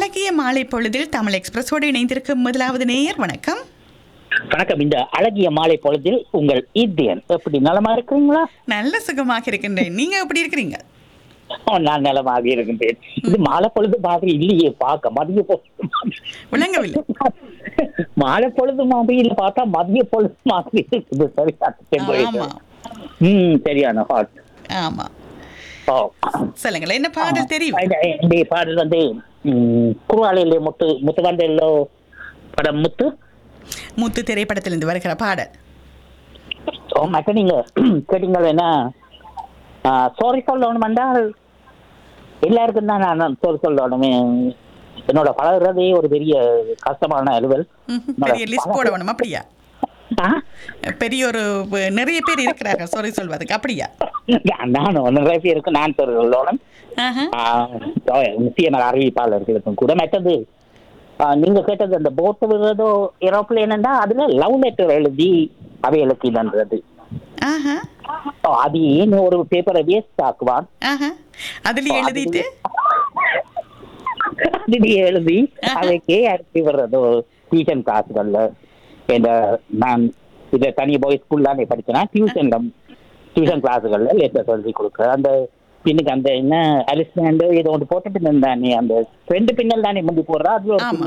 அழகிய மாலை பொழுதில் தமிழ் எக்ஸ்பிரஸோடு இணைந்திருக்கும் முதலாவது நேயர் வணக்கம். வணக்கம். இந்த அழகிய மாலை பொழுதில் உங்கள் ஈத்தியன் எப்படி நலமா இருக்கிறீங்களா? நல்ல சுகமாக இருக்கின்றேன். நீங்க எப்படி இருக்கிறீங்க? நான் நலமாக இருக்கின்றேன். இது மாலை பொழுது மாதிரி இல்லையே, பார்க்க மதிய பொழுது விளங்கவில்லை. மாலை பொழுது மாதிரியில் பார்த்தா மதிய பொழுது மாதிரி இருக்குது. ஆமா சரியான ஹாட். ஆமா சொல்லுங்களேன், என்ன பாடல் தெரியும்? இந்த பாடல் வந்து குருவாலையிலே முத்துவாண்டையிலோ படம் முத்து முத்து திரைப்படத்திலிருந்து வருகிற பாடல். மற்ற நீங்க கேட்டீங்கள் என்ன சாரி சொல்லணும் என்றால் எல்லாருக்கும் தான் நான் சாரி சொல்லணுமே. என்னோட பழகுறதே ஒரு பெரிய கஷ்டமான அலுவல். பெரிய லிஸ்ட் போட வேணும் அப்படியா? பெரிய ஒரு நிறைய பேர் இருக்கிறார்கள் சாரி சொல்வதுக்கு அப்படியா? நானும் நிறைய பேருக்கு நான் சாரி சொல்லணும். முக்கியமான அறிவிப்பாளர்களுக்கும் கூட. மற்றது நீங்க கேட்டது அந்த போட்டு விடுறதோ ஏரோப்ளேன் அதுல லவ் லெட்டர் எழுதி அவைகளுக்கு இல்லைன்றது. அது ஏன் ஒரு பேப்பரை வேஸ்ட் ஆக்குவான். அதுல எழுதிட்டு எழுதி அதைக்கே அனுப்பி விடுறதோ டியூஷன் கிளாஸ்கள்ல. நான் இதை தனி பாய் ஸ்கூல் தானே படிச்சேன்னா டியூஷன் கிளாஸுகள்ல லெட்டர் எழுதி கொடுக்குற அந்த பின்னுக்கு அந்த என்ன அலிஸ்டாண்டோ ஏதோ ஒன்று போட்டுட்டு இருந்தானே அந்த ரெண்டு பின்னல் தானே முந்தி போடுறா. அது ஒரு